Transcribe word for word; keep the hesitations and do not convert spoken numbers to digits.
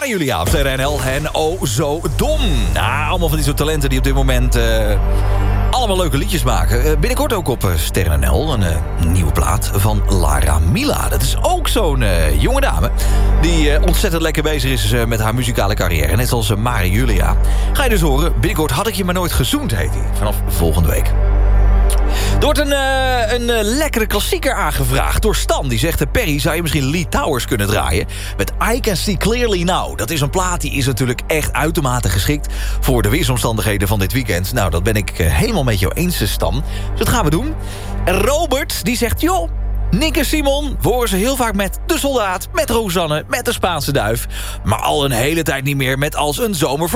Mara Julia op Sterren N L en Oh Zo Dom. Nou, allemaal van die soort talenten die op dit moment... Uh, allemaal leuke liedjes maken. Uh, binnenkort ook op uh, Sterren N L een uh, nieuwe plaat van Lara Mila. Dat is ook zo'n uh, jonge dame die uh, ontzettend lekker bezig is uh, met haar muzikale carrière. Net zoals uh, Mara Julia. Ga je dus horen, binnenkort Had ik je maar nooit gezoend, heet hij. Vanaf volgende week. Er wordt een, uh, een uh, lekkere klassieker aangevraagd door Stan. Die zegt, uh, Perry, zou je misschien Lee Towers kunnen draaien? Met I Can See Clearly Now. Dat is een plaat die is natuurlijk echt uitermate geschikt... voor de weersomstandigheden van dit weekend. Nou, dat ben ik uh, helemaal met jou eens, Stan. Dus dat gaan we doen. En Robert, die zegt, joh... Nick en Simon, we horen ze heel vaak met De Soldaat... met Rosanne, met De Spaanse Duif... maar al een hele tijd niet meer met Als een zomer